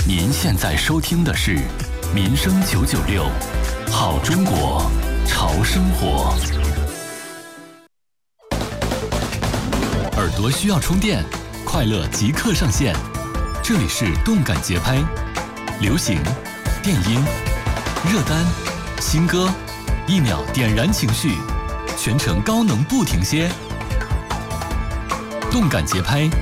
您现在收听的是民生996，好中国，潮生活。耳朵需要充电，快乐即刻上线。这里是动感节拍，流行、电音、热单、新歌，1秒点燃情绪，全程高能不停歇。动感节拍